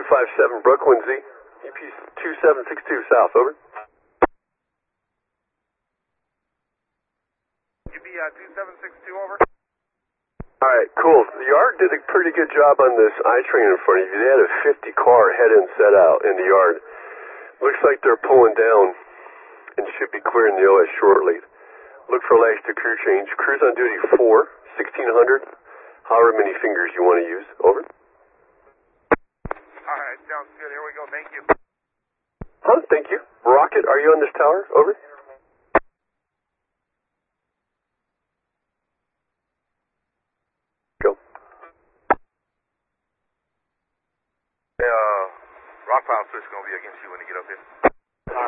157 Brooklyn Z, EP 2762 South, over. UB 2762, over. Alright, cool. The yard did a pretty good job on this I-train in front of you. They had a 50 car head-in set out in the yard. Looks like they're pulling down and should be clearing the OS shortly. Look for last to crew change. Crew's on duty 4, 1600, however many fingers you want to use, over. Alright, sounds good. Here we go. Thank you. Huh, thank you. Rocket, are you on this tower, over? Go. Hey, Rock Pile switch gonna be against you when you get up here.